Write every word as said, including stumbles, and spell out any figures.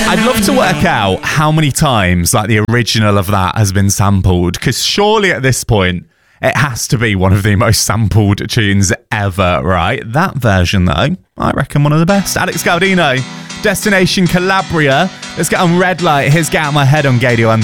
I'd love to work out how many times like the original of that has been sampled, because surely at this point it has to be one of the most sampled tunes ever, right? That version though, I reckon one of the best. Alex Gaudino, Destination Calabria. Let's get on Red Light. Here's Get Out My Head on Gadio M